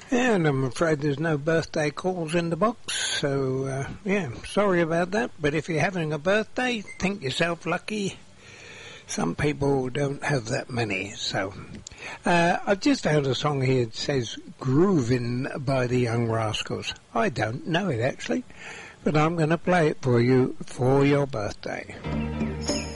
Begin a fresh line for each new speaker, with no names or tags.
Yeah, and I'm afraid there's no birthday calls in the box, so, yeah, sorry about that, but if you're having a birthday, think yourself lucky. Some people don't have that many, so. I've just found a song here that says Groovin' by the Young Rascals. I don't know it, actually, but I'm going to play it for you for your birthday.